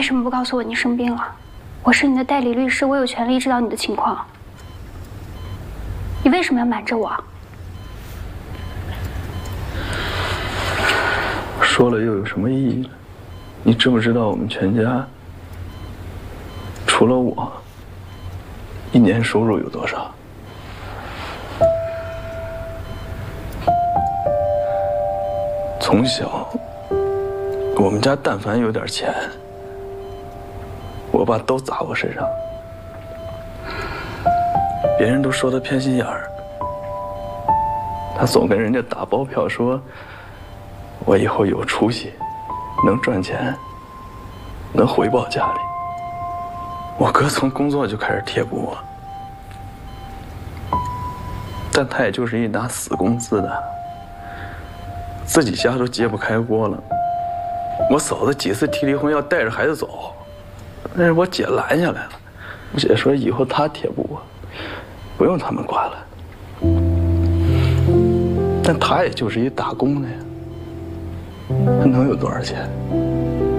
什么不告诉我你生病了？我是你的代理律师，我有权利知道你的情况。你为什么要瞒着我？ 说了又有什么意义呢？你知不知道我们全家除了我，一年收入有多少？从小，我们家但凡有点钱，我爸都砸我身上。别人都说他偏心眼儿，他总跟人家打包票说，我以后有出息，能赚钱，能回报家里。我哥从工作就开始贴补我，但他也就是一拿死工资的，自己家都揭不开锅了。我嫂子几次提离婚要带着孩子走，但是我姐拦下来了。我姐说以后她贴补我，不用他们管了。但他也就是一打工的呀，他能有多少钱？